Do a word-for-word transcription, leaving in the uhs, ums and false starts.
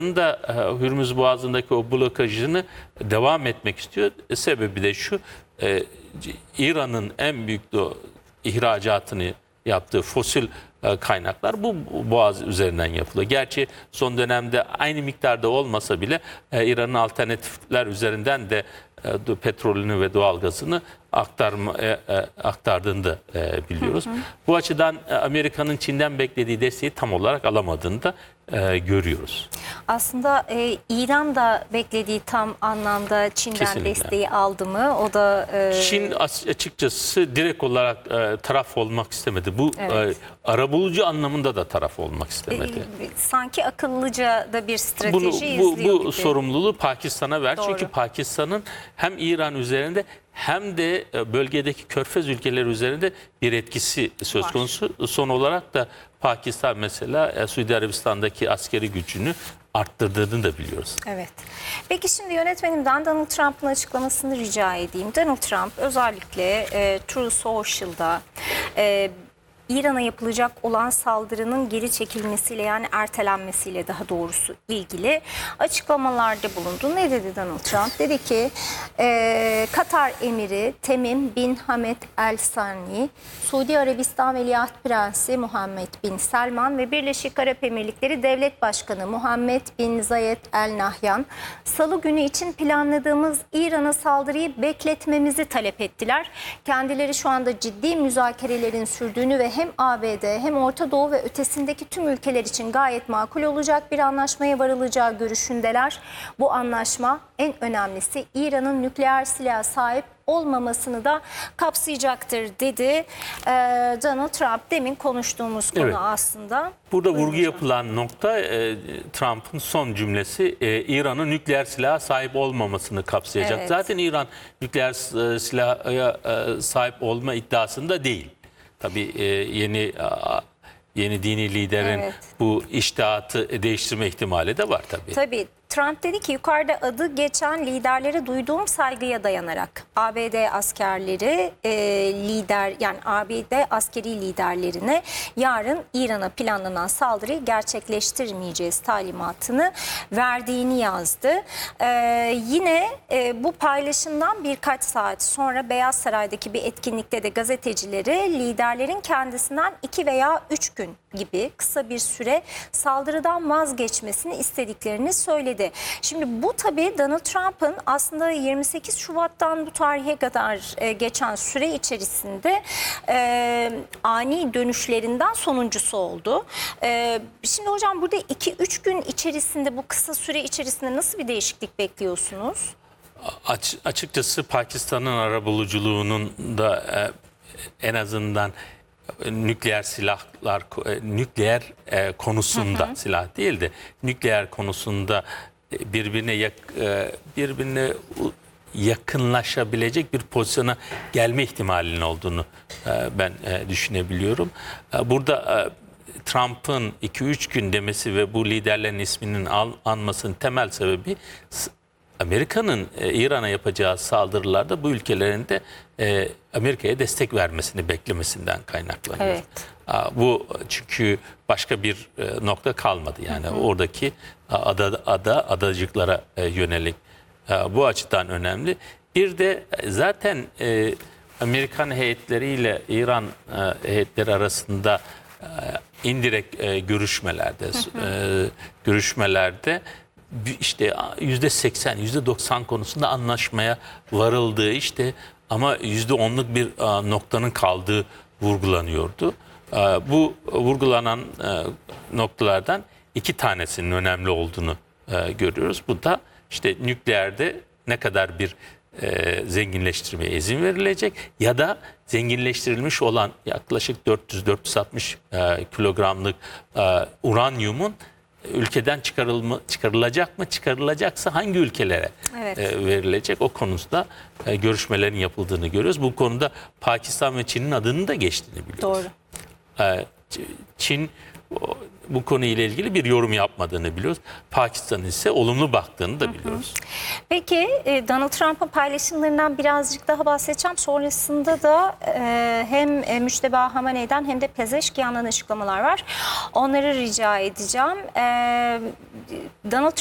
da Hürmüz Boğazı'ndaki o blokajını devam etmek istiyor. Sebebi de şu, e, İran'ın en büyük de ihracatını yaptığı fosil e, kaynaklar bu boğaz üzerinden yapılıyor. Gerçi son dönemde aynı miktarda olmasa bile e, İran'ın alternatifler üzerinden de e, petrolünü ve doğalgazını aktarma, e, e, aktardığını da e, biliyoruz. Hı hı. Bu açıdan e, Amerika'nın Çin'den beklediği desteği tam olarak alamadığını da e, görüyoruz. Aslında e, İran da beklediği tam anlamda Çin'den Kesinlikle. desteği aldı mı? O da e... Çin açıkçası direkt olarak e, taraf olmak istemedi. Bu evet. e, arabulucu anlamında da taraf olmak istemedi. E, sanki akıllıca da bir strateji Bunu, bu, izliyor bu gibi. sorumluluğu Pakistan'a ver. Doğru. Çünkü Pakistan'ın hem İran üzerinde hem de bölgedeki Körfez ülkeleri üzerinde bir etkisi söz var. konusu. Son olarak da Pakistan mesela Suudi Arabistan'daki askeri gücünü arttırdığını da biliyoruz. Evet. Peki şimdi yönetmenimden Donald Trump'ın açıklamasını rica edeyim. Donald Trump özellikle e, Truth Social'da e, İran'a yapılacak olan saldırının geri çekilmesiyle, yani ertelenmesiyle daha doğrusu ilgili açıklamalarda bulundu. Ne dedi Donald Trump? Dedi ki e, Katar Emiri Temim bin Hamed El Sani, Suudi Arabistan Veliaht Prensi Muhammed bin Selman ve Birleşik Arap Emirlikleri Devlet Başkanı Muhammed bin Zayed El Nahyan Salı günü için planladığımız İran'a saldırıyı bekletmemizi talep ettiler. Kendileri şu anda ciddi müzakerelerin sürdüğünü ve hem A B D hem Orta Doğu ve ötesindeki tüm ülkeler için gayet makul olacak bir anlaşmaya varılacağı görüşündeler. Bu anlaşma en önemlisi İran'ın nükleer silaha sahip olmamasını da kapsayacaktır dedi ee, Donald Trump. Demin konuştuğumuz konu evet. aslında. Burada Buyurun vurgu hocam. yapılan nokta e, Trump'ın son cümlesi e, İran'ın nükleer silaha sahip olmamasını kapsayacak. Evet. Zaten İran nükleer e, silaha e, sahip olma iddiasında değil. Tabii e, yeni yeni dini liderin evet. bu iştihatı değiştirme ihtimali de var tabii. Tabii. Trump dedi ki yukarıda adı geçen liderlere duyduğum saygıya dayanarak A B D askerleri e, lider yani A B D askeri liderlerine yarın İran'a planlanan saldırıyı gerçekleştirmeyeceğiz talimatını verdiğini yazdı. E, yine e, bu paylaşımdan birkaç saat sonra Beyaz Saray'daki bir etkinlikte de gazetecilere liderlerin kendisinden iki veya üç gün gibi kısa bir süre saldırıdan vazgeçmesini istediklerini söyledi. Şimdi bu tabii Donald Trump'ın aslında yirmi sekiz Şubat'tan bu tarihe kadar e, geçen süre içerisinde e, ani dönüşlerinden sonuncusu oldu. E, şimdi hocam burada iki üç gün içerisinde, bu kısa süre içerisinde nasıl bir değişiklik bekliyorsunuz? Aç, açıkçası Pakistan'ın arabuluculuğunun da e, en azından nükleer silahlar, nükleer e, konusunda hı hı. silah değil de nükleer konusunda birbirine yak, birbirine yakınlaşabilecek bir pozisyona gelme ihtimalinin olduğunu ben düşünebiliyorum. Burada Trump'ın iki üç gün demesi ve bu liderlerin isminin anmasının temel sebebi Amerika'nın İran'a yapacağı saldırılarda bu ülkelerin de Amerika'ya destek vermesini beklemesinden kaynaklanıyor. Evet. Bu çünkü başka bir nokta kalmadı. Yani hı hı. oradaki ada, ada adacıklara yönelik bu açıdan önemli. Bir de zaten Amerikan heyetleriyle İran heyetleri arasında indirekt görüşmelerde hı hı. görüşmelerde işte yüzde seksen, yüzde doksan konusunda anlaşmaya varıldığı işte ama yüzde onluk bir noktanın kaldığı vurgulanıyordu. Bu vurgulanan noktalardan iki tanesinin önemli olduğunu görüyoruz. Bu da işte nükleerde ne kadar bir zenginleştirmeye izin verilecek ya da zenginleştirilmiş olan yaklaşık dört yüz dört yüz altmış kilogramlık uranyumun ülkeden çıkarılma, çıkarılacak mı? Çıkarılacaksa hangi ülkelere evet. e, verilecek? O konusunda e, görüşmelerin yapıldığını görüyoruz. Bu konuda Pakistan ve Çin'in adının da geçtiğini biliyoruz. Doğru. E, Çin bu konuyla ilgili bir yorum yapmadığını biliyoruz. Pakistan'ın ise olumlu baktığını da biliyoruz. Peki e, Donald Trump'ın paylaşımlarından birazcık daha bahsedeceğim. Sonrasında da e, hem e, Müçteba Hamaney'den hem de Pezeşkiyan'dan açıklamalar var. Onları rica edeceğim. E, Donald